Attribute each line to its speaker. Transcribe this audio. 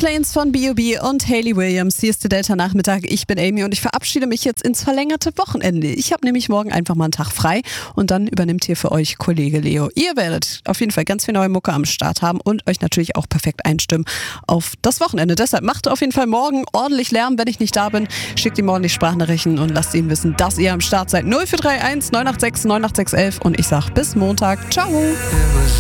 Speaker 1: Planes von B.O.B. und Hayley Williams. Hier ist der Delta-Nachmittag. Ich bin Amy und ich verabschiede mich jetzt ins verlängerte Wochenende. Ich habe nämlich morgen einfach mal einen Tag frei und dann übernimmt hier für euch Kollege Leo. Ihr werdet auf jeden Fall ganz viel neue Mucke am Start haben und euch natürlich auch perfekt einstimmen auf das Wochenende. Deshalb macht auf jeden Fall morgen ordentlich Lärm, wenn ich nicht da bin. Schickt ihm ordentlich Sprachnachrichten und lasst ihn wissen, dass ihr am Start seid. 0431 986 98611 und ich sag bis Montag. Ciao!